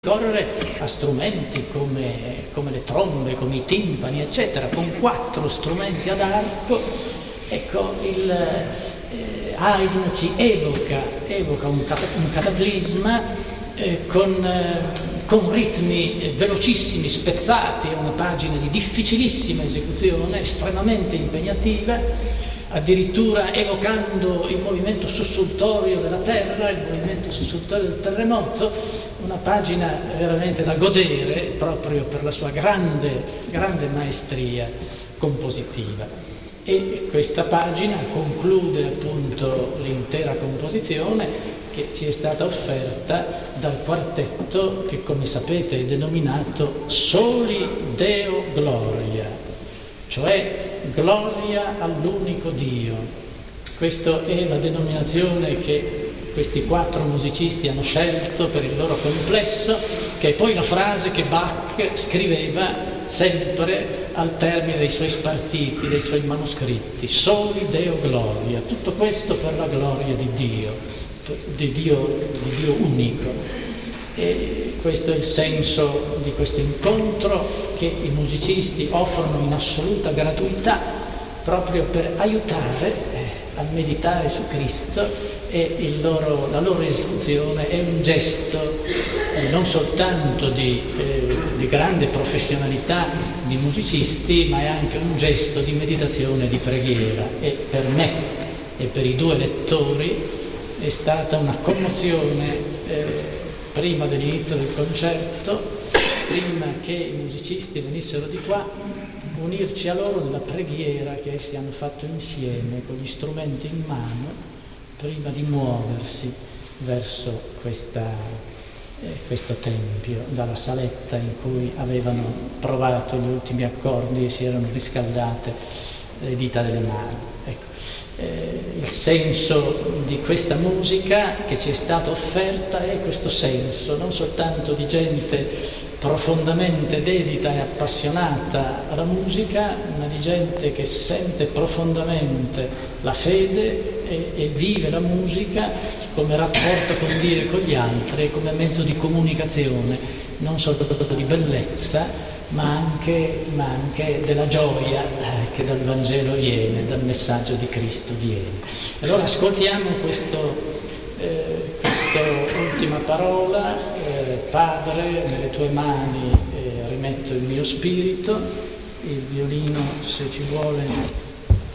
ricorrere a strumenti come le trombe, come i timpani, eccetera, con 4 strumenti ad arco. Ecco, Haydn ci evoca un cataclisma con ritmi velocissimi, spezzati, è una pagina di difficilissima esecuzione, estremamente impegnativa, addirittura evocando il movimento sussultorio della terra, il movimento sussultorio del terremoto, una pagina veramente da godere proprio per la sua grande maestria compositiva. E questa pagina conclude appunto l'intera composizione che ci è stata offerta dal quartetto che, come sapete, è denominato Soli Deo Gloria, cioè gloria all'unico Dio. Questa è la denominazione che questi 4 musicisti hanno scelto per il loro complesso, che è poi la frase che Bach scriveva sempre al termine dei suoi spartiti, dei suoi manoscritti: Soli Deo Gloria. Tutto questo per la gloria di Dio unico. E questo è il senso di questo incontro che i musicisti offrono in assoluta gratuità proprio per aiutare a meditare su Cristo, e la loro esecuzione è un gesto non soltanto di grande professionalità di musicisti, ma è anche un gesto di meditazione e di preghiera. E per me e per i 2 lettori è stata una commozione prima dell'inizio del concerto, prima che i musicisti venissero di qua, unirci a loro nella preghiera che essi hanno fatto insieme con gli strumenti in mano prima di muoversi verso questo tempio, dalla saletta in cui avevano provato gli ultimi accordi e si erano riscaldate le dita delle mani. Ecco. Il senso di questa musica che ci è stata offerta è questo senso, non soltanto di gente profondamente dedita e appassionata alla musica, ma di gente che sente profondamente la fede e vive la musica come rapporto con Dio e con gli altri, come mezzo di comunicazione, non soltanto di bellezza, ma anche della gioia che dal Vangelo viene, dal messaggio di Cristo viene. Allora ascoltiamo questa ultima parola: Padre, nelle tue mani rimetto il mio spirito. Il violino, se ci vuole,